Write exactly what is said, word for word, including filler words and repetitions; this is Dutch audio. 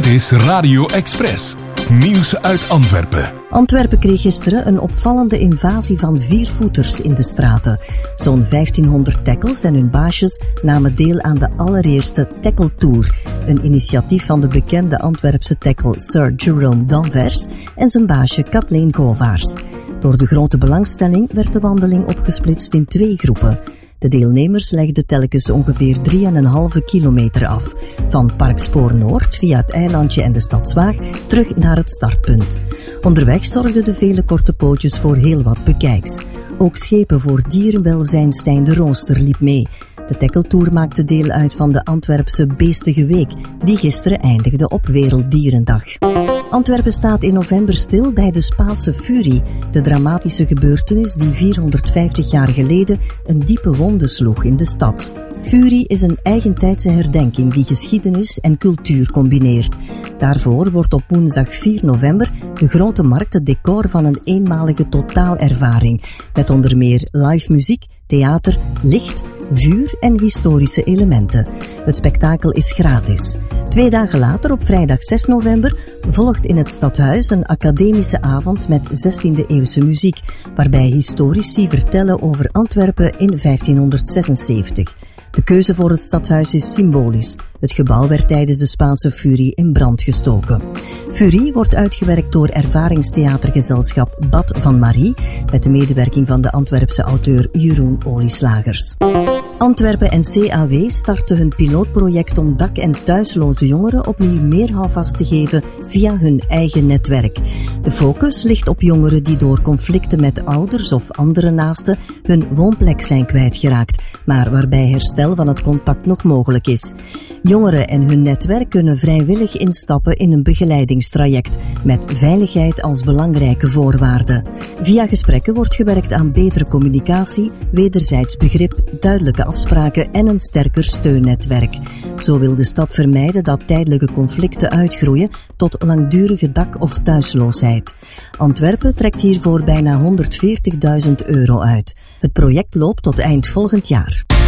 Dit is Radio Express. Nieuws uit Antwerpen. Antwerpen kreeg gisteren een opvallende invasie van viervoeters in de straten. Zo'n vijftienhonderd tackles en hun baasjes namen deel aan de allereerste Tackle Tour. Een initiatief van de bekende Antwerpse tackle Sir Jerome Danvers en zijn baasje Kathleen Govaars. Door de grote belangstelling werd de wandeling opgesplitst in twee groepen. De deelnemers legden telkens ongeveer drieënhalve kilometer af. Van Parkspoor Noord via het eilandje en de Stadswaag terug naar het startpunt. Onderweg zorgden de vele korte pootjes voor heel wat bekijks. Ook schepen voor dierenwelzijn Stijn de Rooster liep mee. De Tackle Tour maakte deel uit van de Antwerpse Beestige Week, die gisteren eindigde op Werelddierendag. Antwerpen staat in november stil bij de Spaanse Furie, de dramatische gebeurtenis die vierhonderdvijftig jaar geleden een diepe wonde sloeg in de stad. Furie is een eigentijdse herdenking die geschiedenis en cultuur combineert. Daarvoor wordt op woensdag vier november de Grote Markt het decor van een eenmalige totaalervaring, met onder meer live muziek, theater, licht, vuur en historische elementen. Het spektakel is gratis. Twee dagen later, op vrijdag zes november, volgt in het stadhuis een academische avond met zestiende-eeuwse muziek, waarbij historici vertellen over Antwerpen in vijftienhonderdzesenzeventig. De keuze voor het stadhuis is symbolisch. Het gebouw werd tijdens de Spaanse Furie in brand gestoken. Furie wordt uitgewerkt door ervaringstheatergezelschap Bad van Marie, met de medewerking van de Antwerpse auteur Jeroen Olieslagers. Antwerpen en C A W starten hun pilootproject om dak- en thuisloze jongeren opnieuw meer houvast te geven via hun eigen netwerk. De focus ligt op jongeren die door conflicten met ouders of andere naasten hun woonplek zijn kwijtgeraakt, maar waarbij herstel van het contact nog mogelijk is. Jongeren en hun netwerk kunnen vrijwillig instappen in een begeleidingstraject, met veiligheid als belangrijke voorwaarde. Via gesprekken wordt gewerkt aan betere communicatie, wederzijds begrip, duidelijke afspraken en een sterker steunnetwerk. Zo wil de stad vermijden dat tijdelijke conflicten uitgroeien tot langdurige dak- of thuisloosheid. Antwerpen trekt hiervoor bijna honderdveertigduizend euro uit. Het project loopt tot eind volgend jaar.